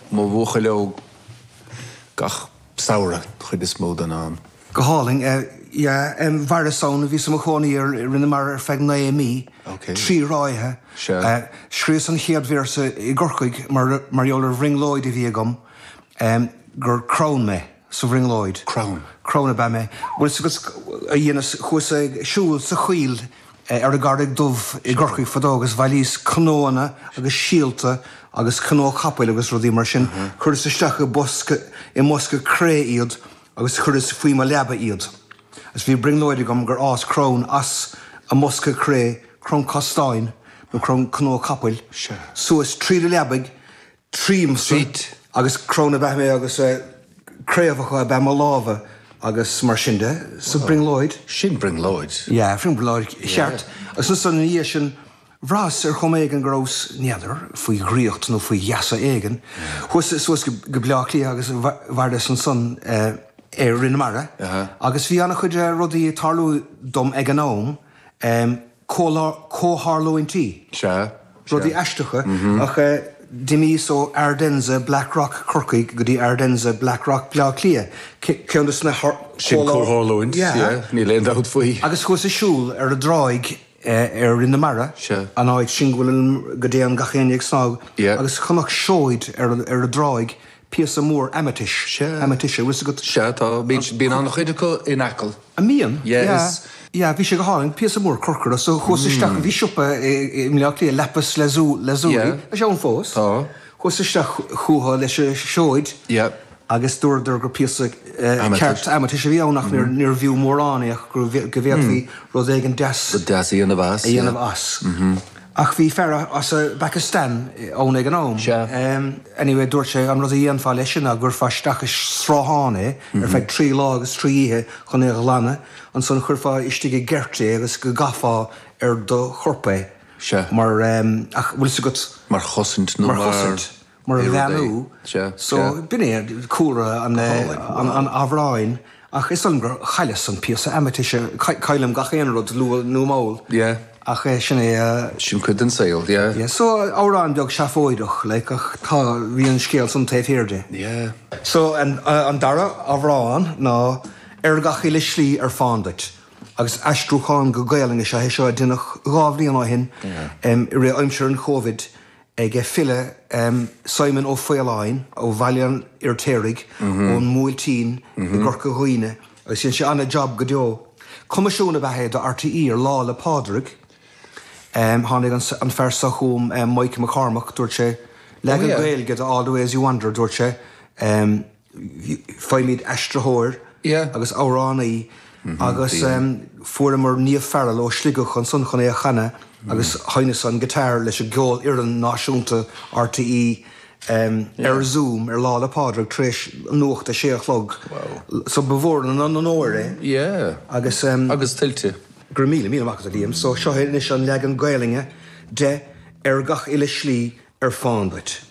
má bhuacha leo gach saora chud is mód an am. Go háling, bharasán bhí sa chonaí rinne mar feag na mí, trí ráithe, scríos an chéad bhíorsa I gcorcaig mar eolar ringlóid I bhí agam, gur crón me, sa ringlóid. Crón a ba me. Bhfuil sa a dhéanas chuasa siúil sa chuil ar a gardaigh dubh I gcorcaig fadó agus bhailís canóna agus síalta agus canó capil agus rudí mar sin, churas isteach I mosca cré iad agus churas faoi má leaba iad. As bhí bringlóid agam gur ás crón as a mosca cré, crón castáin, nó crón canó capil. So is tríd a leabig, trímsa, agus crón a bheith mé agus créamhacha a bheith má láva agus mar sinnde, so bringlóid. Sin bringlóid? Ja, bringlóid, cheart. As na san ní sin, Rás chum éigen grós neadar, faoi gríocht nó faoi jasa éigen. Chus go bleachlí agus bharda san rinne mara. Agus bhí anna chuid rudaí tarlú dom ag an óm, cóthárlóintí. Rudaí eisteacha, ach dimí so Ardenza Black Rock Corcaig go dtí Ardenza Black Rock bleachlí. Ceannas na sin cóthárlóint, ní léon dahad faoi. Agus chus a siúl ar a dráig in na mara, an áid singúil go dé an gachéanaigh snág, agus chumach seoid ar a dráig píos a mór amatish, wis go... tá bíon an chuide go in acal. A míon? Ja, bhí sé go háling píos a mór corcara, so chus isteach bhí siúpa I mleachlí lepas leúí, a sé an fós. Chus isteach chútha leis seoid, agus dúir gur píos ceart amatish a bhí ánach níor bhíú mór ánaach go bhéad bhí rud éigen des. Des í anamh as. Í anamh as. Ach bhí ferra as a Pakistan ón ag an óm. Anyway, dúirt sé an rud a dhéanfá leis sin a gur faisteach is sráthánna ar feadh trí lá agus trí ihe chun éag lana, an son churfá istigh gerté agus go gafá ar do chorpa. Mar ach bhfuil sa gut... Mar chosint nó mar bheanú. So bine cúra an abhráin, ach is an gur chailes an píos a amatiise cailim gachéan rud nó mól. Ach sinna... Sin chud an saoil, so árán beag seafóideach, ach tá bhí an scéal san taobh hiirde. So an dara abhrán ná ar gachaí le slí ar fándait. Agus eistrúcháin go gaalinge se hé seo a duach gábhlíon á hin, ré aimseir an Covid, ag fille Simon ó Foileáin ó bhailian ar téirigh ón múiltín I gcorca chuoine, agus sin sé anna job go deo. Comisiúna bheithe do RTE ar lá le pádraig, hánig an fersa chum Mike McCormack dúirt sé, le an gaeilge All the Way As You Wander dúirt sé, feimid eistrathóir, agus áránaí, agus fuair níomh fearil ó sligach an son chun é a chana, agus haine an gitar leis a ggóil ar an náisiúnta RTE ar Zoom ar lá le pádraig tréis nuachta sé a chlog. So bhór an óir agus tiltte. Gur míle amach a díam, so seo is an legan gailinge de ar gach ile slí ar fándait.